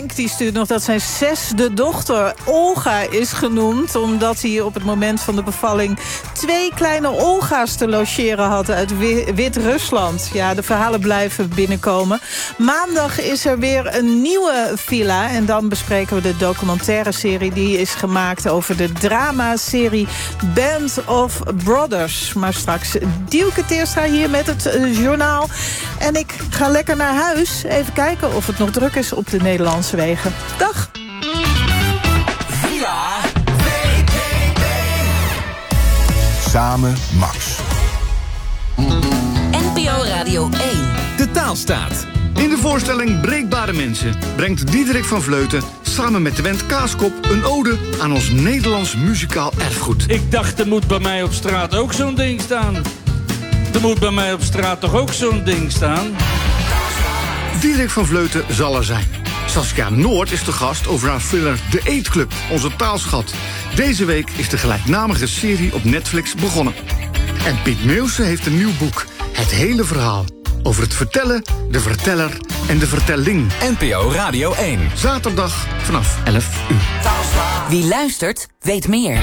Henk die stuurt nog dat zijn 6e dochter Olga is genoemd, omdat hij op het moment van de bevalling 2 kleine Olga's te logeren had uit Wit-Rusland. Ja, de verhalen blijven binnenkomen. Maandag is er weer een nieuwe villa en dan bespreken we de documentaire serie die is gemaakt over de drama-serie Band of Brothers. Maar straks Dielke Teerstra hier met het journaal. En ik ga lekker naar huis. Even kijken of het nog druk is op de Nederlandse wegen. Dag! Villa VPB. Samen Max. NPO Radio 1. De Taalstaat. In de voorstelling Breekbare Mensen brengt Diederik van Vleuten samen met de Wend Kaaskop een ode aan ons Nederlands muzikaal erfgoed. Ik dacht, er moet bij mij op straat ook zo'n ding staan. Er moet bij mij op straat toch ook zo'n ding staan? Diederik van Vleuten zal er zijn. Saskia Noord is de gast over haar thriller De Eetclub, onze taalschat. Deze week is de gelijknamige serie op Netflix begonnen. En Piet Meeuwse heeft een nieuw boek, Het Hele Verhaal. Over het vertellen, de verteller en de vertelling. NPO Radio 1. Zaterdag vanaf 11 uur. Wie luistert, weet meer.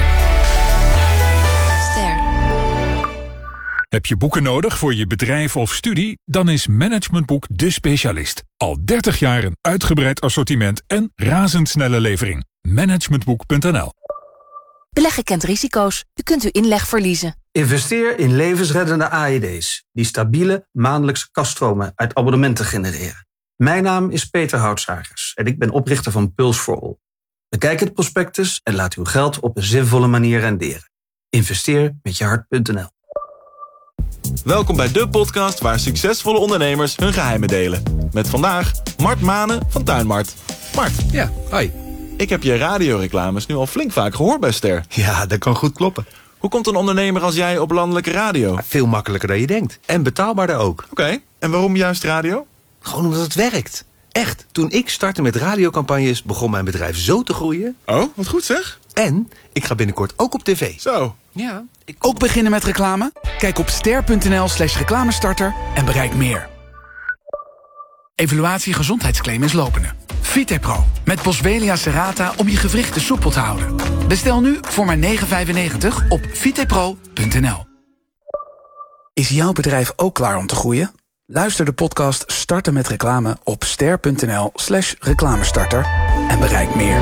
Ster. Heb je boeken nodig voor je bedrijf of studie? Dan is Managementboek de specialist. Al 30 jaar een uitgebreid assortiment en razendsnelle levering. Managementboek.nl. Beleggen kent risico's. U kunt uw inleg verliezen. Investeer in levensreddende AED's... die stabiele maandelijkse kaststromen uit abonnementen genereren. Mijn naam is Peter Houtsagers en ik ben oprichter van Pulse for All. Bekijk het prospectus en laat uw geld op een zinvolle manier renderen. Investeer met je hart.nl. Welkom bij de podcast waar succesvolle ondernemers hun geheimen delen. Met vandaag Mart Manen van Tuinmart. Mart. Ja, hoi. Ik heb je radioreclames nu al flink vaak gehoord bij Ster. Ja, dat kan goed kloppen. Hoe komt een ondernemer als jij op landelijke radio? Veel makkelijker dan je denkt. En betaalbaarder ook. Oké, en waarom juist radio? Gewoon omdat het werkt. Echt, toen ik startte met radiocampagnes begon mijn bedrijf zo te groeien. Oh, wat goed zeg. En ik ga binnenkort ook op tv. Zo. Ja. Ook beginnen met reclame? Kijk op ster.nl/reclamestarter en bereik meer. Evaluatie gezondheidsclaim is lopende. Vitepro met Boswellia serrata om je gewrichten soepel te houden. Bestel nu voor maar €9,95 op vitepro.nl. Is jouw bedrijf ook klaar om te groeien? Luister de podcast Starten met reclame op ster.nl/reclamestarter en bereik meer.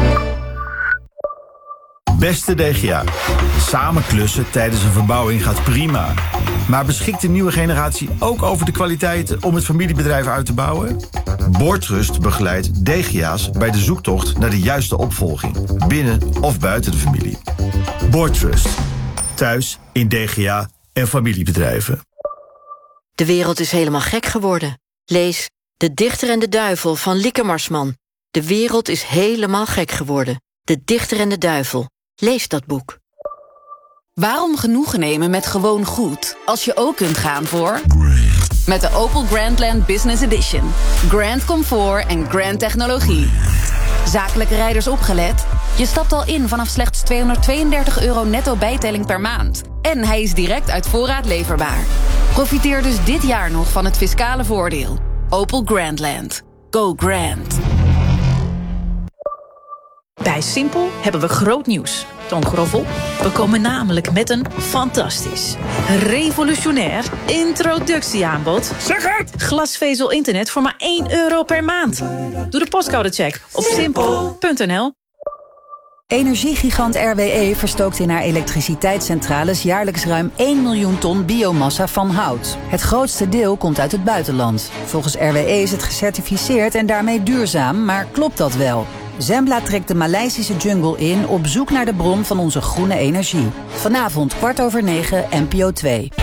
Beste DGA, samen klussen tijdens een verbouwing gaat prima. Maar beschikt de nieuwe generatie ook over de kwaliteiten om het familiebedrijf uit te bouwen? Boardtrust begeleidt DGA's bij de zoektocht naar de juiste opvolging, binnen of buiten de familie. Boardtrust, thuis in DGA en familiebedrijven. De wereld is helemaal gek geworden. Lees De Dichter en de Duivel van Lieke Marsman. De wereld is helemaal gek geworden. De Dichter en de Duivel. Lees dat boek. Waarom genoegen nemen met gewoon goed, als je ook kunt gaan voor... Met de Opel Grandland Business Edition. Grand comfort en grand technologie. Zakelijke rijders opgelet? Je stapt al in vanaf slechts €232 netto bijtelling per maand. En hij is direct uit voorraad leverbaar. Profiteer dus dit jaar nog van het fiscale voordeel. Opel Grandland. Go grand. Bij Simpel hebben we groot nieuws. Toon Groffel. We komen namelijk met een fantastisch, revolutionair introductieaanbod. Zeg het! Glasvezel internet voor maar €1 per maand. Doe de postcodecheck op simpel.nl. Energiegigant RWE verstookt in haar elektriciteitscentrales jaarlijks ruim 1 miljoen ton biomassa van hout. Het grootste deel komt uit het buitenland. Volgens RWE is het gecertificeerd en daarmee duurzaam, maar klopt dat wel? Zembla trekt de Maleisische jungle in op zoek naar de bron van onze groene energie. Vanavond 9:15, NPO 2.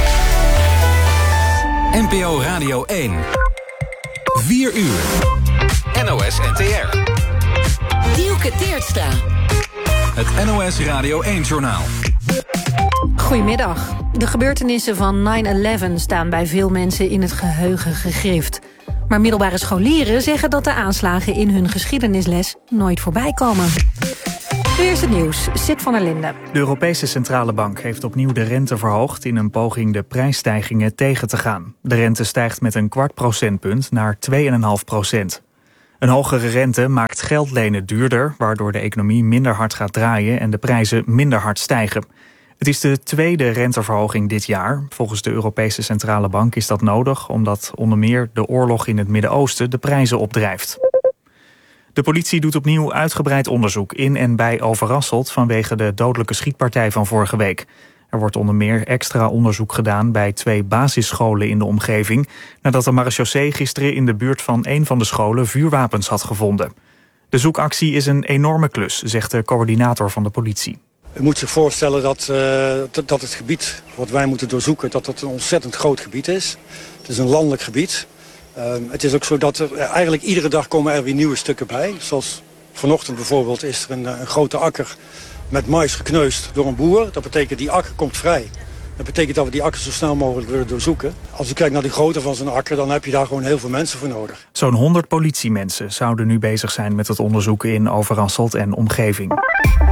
NPO Radio 1. 4 uur. NOS NTR. Dielke Teertstra. Het NOS Radio 1-journaal. Goedemiddag. De gebeurtenissen van 9/11 staan bij veel mensen in het geheugen gegrift. Maar middelbare scholieren zeggen dat de aanslagen in hun geschiedenisles nooit voorbij komen. Nu eerst het nieuws. Sid van der Linden. De Europese Centrale Bank heeft opnieuw de rente verhoogd in een poging de prijsstijgingen tegen te gaan. De rente stijgt met een 0,25% naar 2,5%. Een hogere rente maakt geld lenen duurder, waardoor de economie minder hard gaat draaien en de prijzen minder hard stijgen. Het is de tweede renteverhoging dit jaar. Volgens de Europese Centrale Bank is dat nodig, omdat onder meer de oorlog in het Midden-Oosten de prijzen opdrijft. De politie doet opnieuw uitgebreid onderzoek in en bij Overasselt vanwege de dodelijke schietpartij van vorige week. Er wordt onder meer extra onderzoek gedaan bij 2 basisscholen in de omgeving, nadat de marechaussee gisteren in de buurt van een van de scholen vuurwapens had gevonden. De zoekactie is een enorme klus, zegt de coördinator van de politie. U moet zich voorstellen dat het gebied wat wij moeten doorzoeken, dat een ontzettend groot gebied is. Het is een landelijk gebied. Het is ook zo dat er eigenlijk iedere dag komen er weer nieuwe stukken bij. Zoals vanochtend bijvoorbeeld is er een grote akker met mais gekneusd door een boer. Dat betekent die akker komt vrij. Dat betekent dat we die akker zo snel mogelijk willen doorzoeken. Als u kijkt naar de grootte van zo'n akker, dan heb je daar gewoon heel veel mensen voor nodig. Zo'n 100 politiemensen zouden nu bezig zijn met het onderzoeken in Overasselt en omgeving.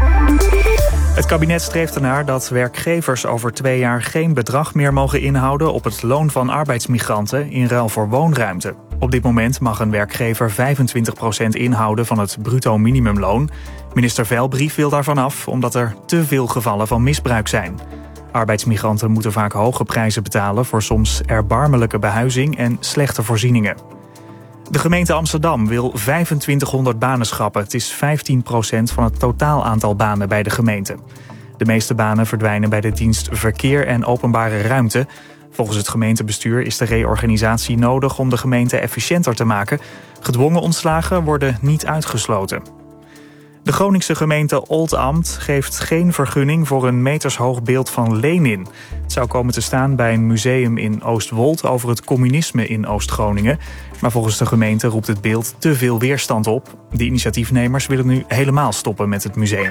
Het kabinet streeft ernaar dat werkgevers over 2 jaar geen bedrag meer mogen inhouden op het loon van arbeidsmigranten in ruil voor woonruimte. Op dit moment mag een werkgever 25% inhouden van het bruto minimumloon. Minister Velbrief wil daarvan af, omdat er te veel gevallen van misbruik zijn. Arbeidsmigranten moeten vaak hoge prijzen betalen voor soms erbarmelijke behuizing en slechte voorzieningen. De gemeente Amsterdam wil 2500 banen schrappen. Het is 15% van het totaal aantal banen bij de gemeente. De meeste banen verdwijnen bij de dienst Verkeer en Openbare Ruimte. Volgens het gemeentebestuur is de reorganisatie nodig om de gemeente efficiënter te maken. Gedwongen ontslagen worden niet uitgesloten. De Groningse gemeente Oldambt geeft geen vergunning voor een metershoog beeld van Lenin. Het zou komen te staan bij een museum in Oostwold over het communisme in Oost-Groningen. Maar volgens de gemeente roept het beeld te veel weerstand op. De initiatiefnemers willen nu helemaal stoppen met het museum.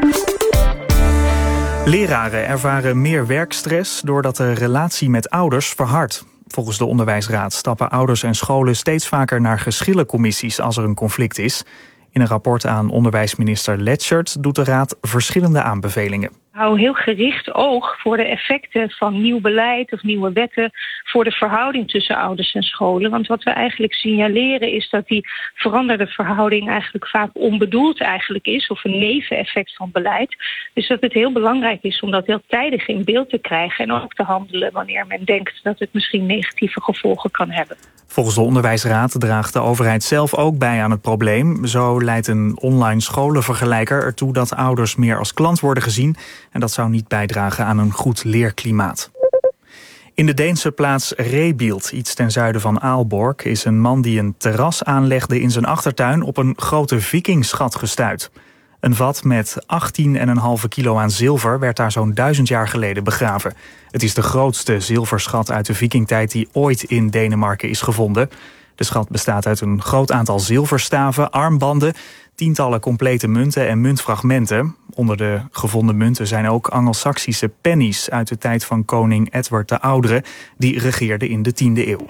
Leraren ervaren meer werkstress doordat de relatie met ouders verhardt. Volgens de Onderwijsraad stappen ouders en scholen steeds vaker naar geschillencommissies als er een conflict is. In een rapport aan onderwijsminister Letschert doet de raad verschillende aanbevelingen. Hou heel gericht oog voor de effecten van nieuw beleid of nieuwe wetten voor de verhouding tussen ouders en scholen. Want wat we eigenlijk signaleren is dat die veranderde verhouding eigenlijk vaak onbedoeld eigenlijk is of een neveneffect van beleid. Dus dat het heel belangrijk is om dat heel tijdig in beeld te krijgen en ook te handelen wanneer men denkt dat het misschien negatieve gevolgen kan hebben. Volgens de Onderwijsraad draagt de overheid zelf ook bij aan het probleem. Zo leidt een online scholenvergelijker ertoe dat ouders meer als klant worden gezien. En dat zou niet bijdragen aan een goed leerklimaat. In de Deense plaats Rebild, iets ten zuiden van Aalborg, is een man die een terras aanlegde in zijn achtertuin op een grote vikingschat gestuit. Een vat met 18,5 kilo aan zilver werd daar zo'n 1000 jaar geleden begraven. Het is de grootste zilverschat uit de vikingtijd die ooit in Denemarken is gevonden. De schat bestaat uit een groot aantal zilverstaven, armbanden, tientallen complete munten en muntfragmenten. Onder de gevonden munten zijn ook Angelsaksische pennies uit de tijd van koning Edward de Oudere, die regeerde in de 10e eeuw.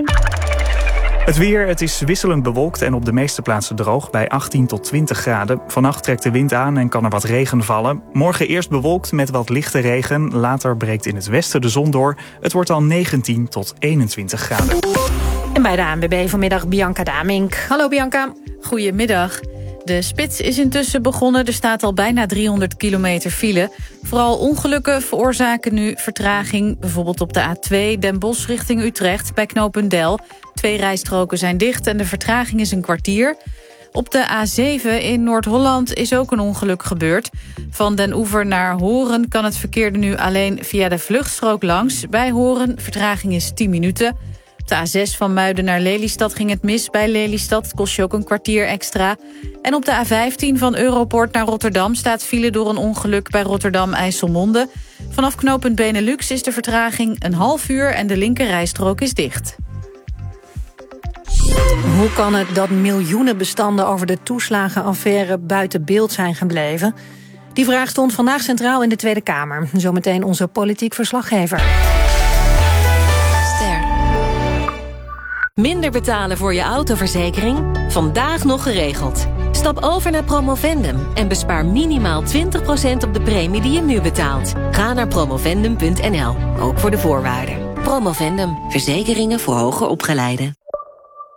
Het weer, het is wisselend bewolkt en op de meeste plaatsen droog bij 18 tot 20 graden. Vannacht trekt de wind aan en kan er wat regen vallen. Morgen eerst bewolkt met wat lichte regen. Later breekt in het westen de zon door. Het wordt dan 19 tot 21 graden. En bij de ANWB vanmiddag Bianca Damink. Hallo Bianca. Goedemiddag. De spits is intussen begonnen. Er staat al bijna 300 kilometer file. Vooral ongelukken veroorzaken nu vertraging. Bijvoorbeeld op de A2 Den Bosch richting Utrecht bij knooppunt Del. 2 rijstroken zijn dicht en de vertraging is een kwartier. Op de A7 in Noord-Holland is ook een ongeluk gebeurd. Van Den Oever naar Horen kan het verkeer er nu alleen via de vluchtstrook langs. Bij Horen, vertraging is 10 minuten. Op de A6 van Muiden naar Lelystad ging het mis bij Lelystad. Het kost je ook een kwartier extra. En op de A15 van Europort naar Rotterdam staat file door een ongeluk bij Rotterdam-IJsselmonde. Vanaf knooppunt Benelux is de vertraging een half uur en de linkerrijstrook is dicht. Hoe kan het dat miljoenen bestanden over de toeslagenaffaire buiten beeld zijn gebleven? Die vraag stond vandaag centraal in de Tweede Kamer. Zometeen onze politiek verslaggever. Minder betalen voor je autoverzekering? Vandaag nog geregeld. Stap over naar Promovendum en bespaar minimaal 20% op de premie die je nu betaalt. Ga naar promovendum.nl, ook voor de voorwaarden. Promovendum, verzekeringen voor hoger opgeleiden.